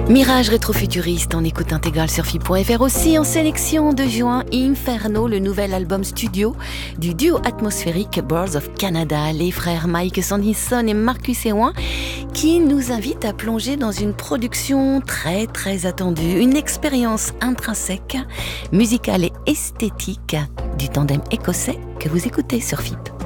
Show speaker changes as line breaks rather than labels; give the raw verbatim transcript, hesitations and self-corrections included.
Mirage rétrofuturiste en écoute intégrale sur F I point F R, aussi en sélection de juin, Inferno, le nouvel album studio du duo atmosphérique Birds of Canada, les frères Mike Sanderson et Marcus Ewan, qui nous invitent à plonger dans une production très très attendue, une expérience intrinsèque, musicale et esthétique du tandem écossais que vous écoutez sur F I P.